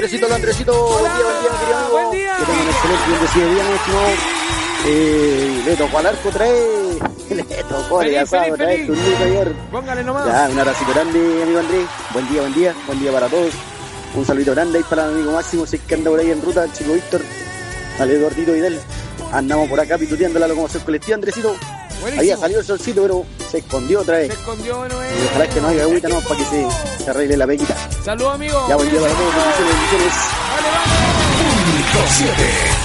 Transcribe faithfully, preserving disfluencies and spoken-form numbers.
Andresito, Andresito, buen día, buen día, querido amigo. Buen día. Que tengan un excelente y bendecido día, mi estimado. Eh, le tocó al arco otra vez. Le tocó el asado otra vez, turnito ayer. Póngale nomás. Ya, un abracito grande, amigo Andrés. Buen día, buen día, buen día para todos. Un saludito grande ahí para mi amigo Máximo, si es que anda por ahí en ruta, el chico Víctor, al Eduardito Vidal. Andamos por acá pituteando la locomoción colectiva, Andresito. Buenísimo. Había salido el solcito, pero se escondió otra vez. Se escondió, no es. Y ojalá que no haya agüita, no, para que se, se arregle la pequita. Saludos, amigo. Ya, buen día para todos, bendiciones, bendiciones. Vale, vamos. Punto siete.